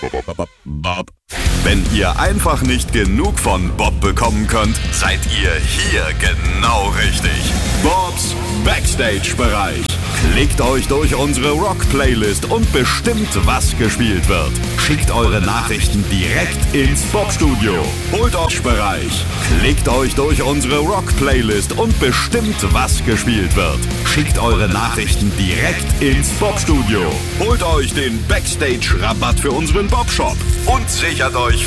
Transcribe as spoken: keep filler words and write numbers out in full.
Bob. Wenn ihr einfach nicht genug von Bob bekommen könnt, seid ihr hier genau richtig. Bobs Backstage-Bereich. Klickt euch durch unsere Rock-Playlist und bestimmt, was gespielt wird. Schickt eure Nachrichten direkt ins Bob-Studio. Holt euch Bereich. Klickt euch durch unsere Rock-Playlist und bestimmt, was gespielt wird. Schickt eure Nachrichten direkt ins Bob-Studio. Holt euch den Backstage-Rabatt für unseren Bob-Shop und sichert euch